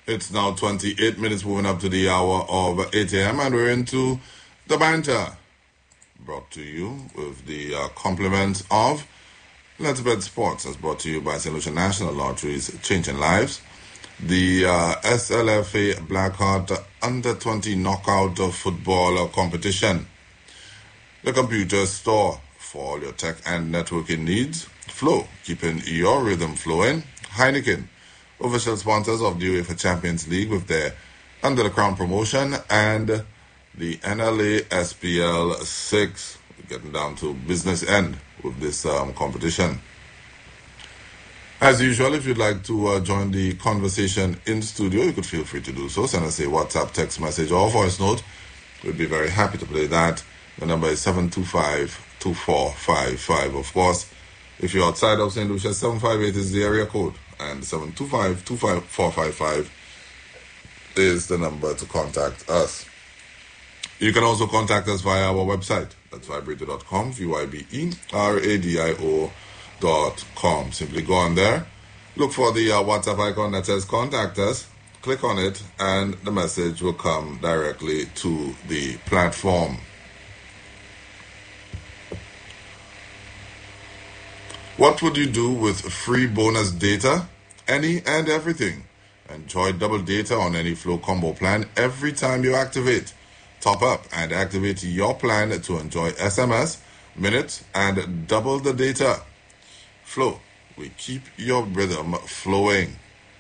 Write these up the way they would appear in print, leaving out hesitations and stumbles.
It's now 28 minutes moving up to the hour of 8 a.m. and we're into the banter. Brought to you with the compliments of Let's Bet Sports, as brought to you by St. Lucia National Lotteries, changing lives. The SLFA Blackheart Under-20 Knockout Football Competition. The computer store for all your tech and networking needs. Flow, keeping your rhythm flowing. Heineken, official sponsors of the UEFA Champions League with their Under the Crown promotion, and the NLA SPL 6. We're getting down to business end with this competition. As usual, if you'd like to join the conversation in studio, you could feel free to do so. Send us a WhatsApp, text message, or voice note. We'd be very happy to play that. The number is 725-2455. Of course, if you're outside of St. Lucia, 758 is the area code, and 725-25455 is the number to contact us. You can also contact us via our website. That's vibrator.com, VYBERADIO.com. Simply go on there, look for the WhatsApp icon that says contact us, click on it, and the message will come directly to the platform. What would you do with free bonus data? Any and everything. Enjoy double data on any Flow combo plan every time you activate. Top up and activate your plan to enjoy SMS, minutes, and double the data. Flow, we keep your rhythm flowing.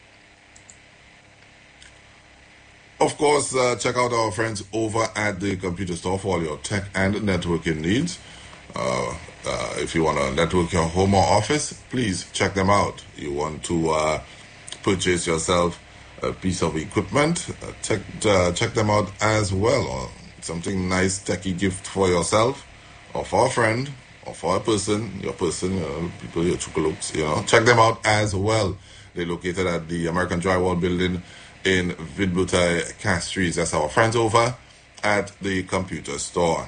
Of course, check out our friends over at the computer store for all your tech and networking needs. If you want to network your home or office, please check them out. You want to purchase yourself a piece of equipment, check them out as well. Or something nice, techie gift for yourself, or for a friend, or for a person, people, your chukalooks, check them out as well. They're located at the American Drywall Building in Vidbutai, Castries. That's our friends over at the computer store.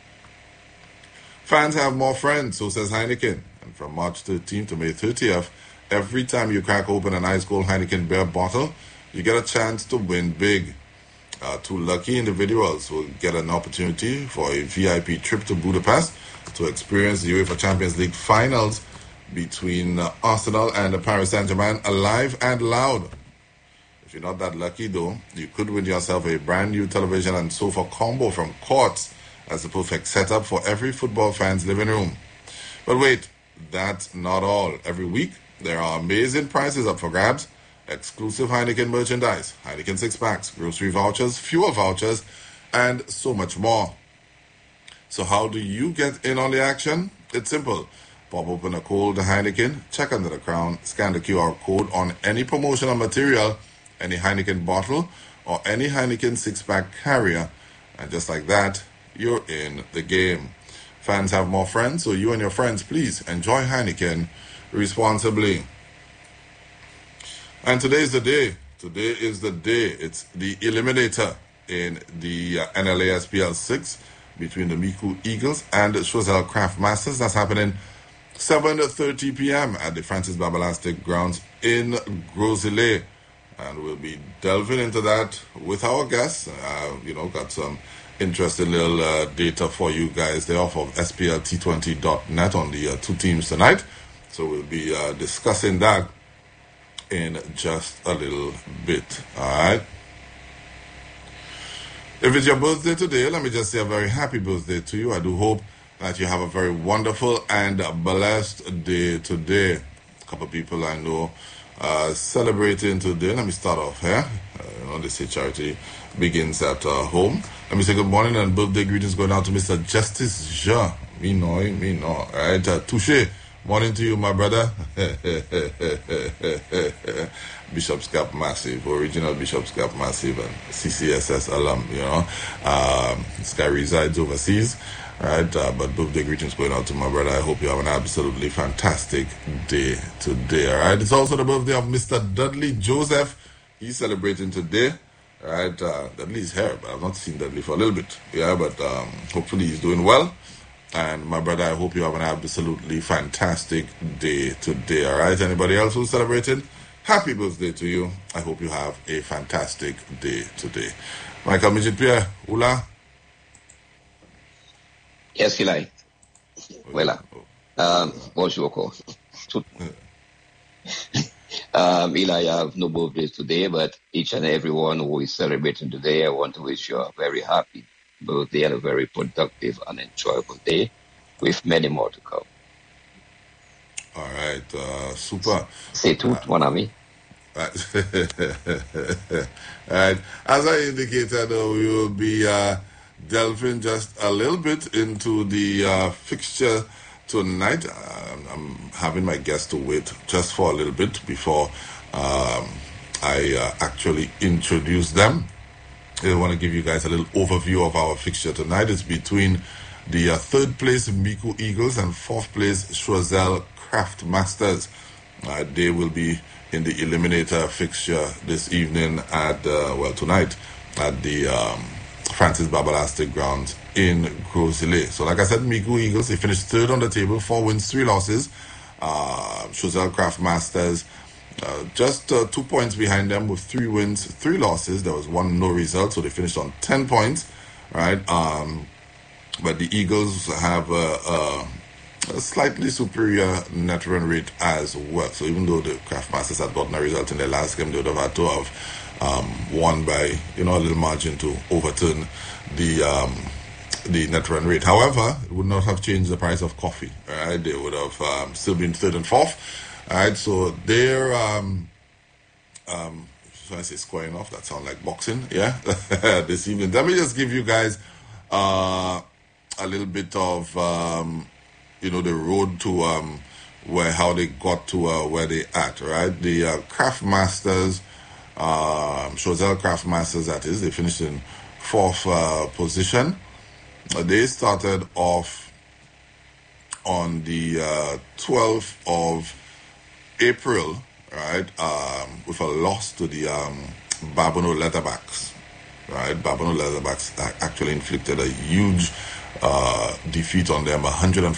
Fans have more friends, so says Heineken. And from March 13th to May 30th, every time you crack open an ice-cold Heineken beer bottle, you get a chance to win big. Two lucky individuals will get an opportunity for a VIP trip to Budapest to experience the UEFA Champions League finals between Arsenal and Paris Saint-Germain live and loud. If you're not that lucky, though, you could win yourself a brand new television and sofa combo from Quartz as the perfect setup for every football fan's living room. But wait, that's not all. Every week, there are amazing prizes up for grabs. Exclusive Heineken merchandise, Heineken 6-packs, grocery vouchers, fuel vouchers, and so much more. So how do you get in on the action? It's simple. Pop open a cold Heineken, check Under the Crown, scan the QR code on any promotional material, any Heineken bottle, or any Heineken 6-pack carrier. And just like that, you're in the game. Fans have more friends, so you and your friends, please enjoy Heineken responsibly. And today is the day. Today is the day. It's the eliminator in the NLA SPL 6 between the Miku Eagles and Choiseul Craft Masters. That's happening 7:30 p.m. at the Francis Babalastic Grounds in Gros-Islet. And we'll be delving into that with our guests. Got some interesting little data for you guys there off of SPLT20.net on the two teams tonight. So we'll be discussing that in just a little bit. Alright. If it's your birthday today, let me just say a very happy birthday to you. I do hope that you have a very wonderful and blessed day today. A couple of people I know celebrating today. Let me start off here. They say charity begins at home. Let me say good morning and birthday greetings going out to Mr. Justice Jean. Me know. Alright, touche. Morning to you, my brother. Bishop's Gap Massive, original Bishop's Gap Massive and CCSS alum, This guy resides overseas, right? But birthday greetings going out to my brother. I hope you have an absolutely fantastic day today, all right? It's also the birthday of Mr. Dudley Joseph. He's celebrating today, all right? Dudley's here, but I've not seen Dudley for a little bit, but hopefully he's doing well. And my brother, I hope you have an absolutely fantastic day today, all right? Anybody else who's celebrating? happy birthday to you. I hope you have a fantastic day today. Michael Midget Pierre, Ula. Yes, Eli. Well, bonjour. Eli, I have no birthday today, but each and everyone who is celebrating today, I want to wish you a very happy birthday and a very productive and enjoyable day with many more to come. All right, super. C'est tout, mon ami. Right. Right. As I indicated, we will be delving just a little bit into the fixture tonight. I'm having my guests to wait just for a little bit before I actually introduce them. I want to give you guys a little overview of our fixture tonight. It's between the third place Micoud Eagles and fourth place Choiseul Craft Masters. They will be in the eliminator fixture this evening at, tonight at the Francis Babalastic grounds in Gros-Islet. So like I said, Micoud Eagles, they finished third on the table, 4 wins, 3 losses. Choiseul Craft Masters, just 2 points behind them with 3 wins, 3 losses. There was 1 no result, so they finished on 10 points, right? But the Eagles have a slightly superior net run rate as well. So even though the Craft Masters had gotten a result in their last game, they would have had to have won by a little margin to overturn the net run rate. However, it would not have changed the price of coffee. Right? They would have still been third and fourth. All right, so they're so I say squaring off. That sounds like boxing, yeah. This evening, let me just give you guys a little bit of the road to how they got to where they at. Right, the Craft Masters, Choiseul Craft Masters, that is, they finished in 4th position. They started off on the 12th of April, right, with a loss to the Babonneau Leatherbacks. Right, Babonneau Leatherbacks actually inflicted a huge defeat on them,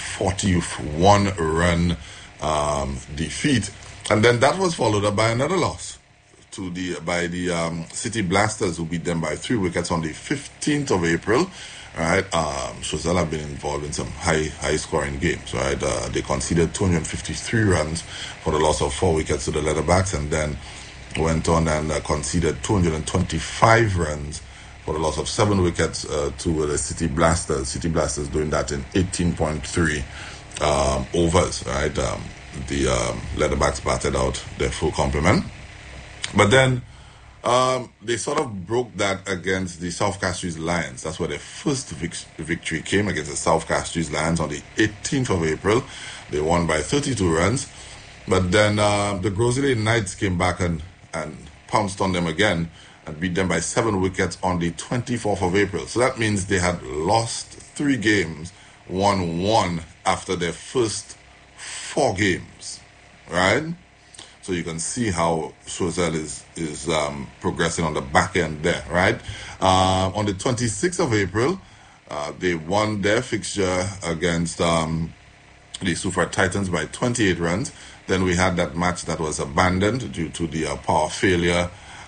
141 run defeat, and then that was followed up by another loss by the City Blasters, who beat them by 3 wickets on the 15th of April. Right, Choiseul have been involved in some high scoring games. Right, they conceded 253 runs for the loss of 4 wickets to the Leatherbacks, and then went on and conceded 225 runs for the loss of 7 wickets to the City Blasters. City Blasters doing that in 18.3 overs. Right, the Leatherbacks batted out their full complement, but then they sort of broke that against the South Castries Lions. That's where their first victory came, against the South Castries Lions on the 18th of April. They won by 32 runs. But then the Gros-Islet Knights came back and pounced on them again and beat them by 7 wickets on the 24th of April. So that means they had lost 3 games, won 1 after their first 4 games, right? So you can see how Choiseul is progressing on the back end there, right? On the 26th of April, they won their fixture against the Soufrière Titans by 28 runs. Then we had that match that was abandoned due to the power failure.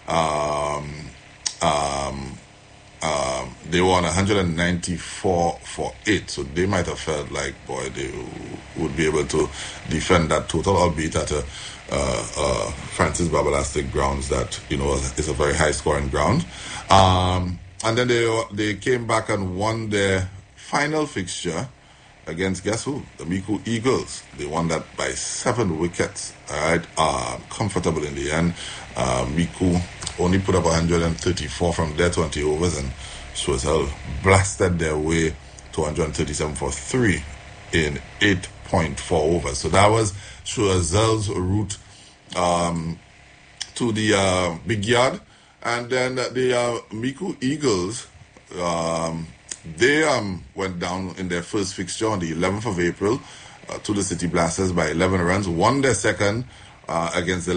They won 194 for 8, so they might have felt like, boy, they would be able to defend that total, albeit at a Francis Babalastic grounds that is a very high scoring ground. And then they came back and won their final fixture against, guess who? The Micoud Eagles. They won that by 7 wickets. All right, comfortable in the end. Micoud only put up 134 from their 20 overs, and Choiseul blasted their way to 137 for 3 in 8.4 overs. So that was Choiseul's route to the big yard. And then the Micoud Eagles, they went down in their first fixture on the 11th of April to the City Blasters by 11 runs, won their second against the